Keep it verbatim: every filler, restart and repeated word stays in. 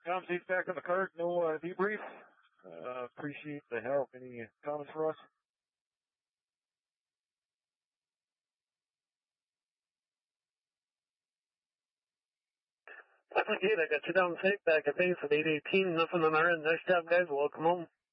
Com seats back in the cart. No uh, debrief. Uh, appreciate the help. Any comments for us? Definitely did. I got you down safe back at base at eight eighteen. Nothing on our end. Nice job, guys. Welcome home.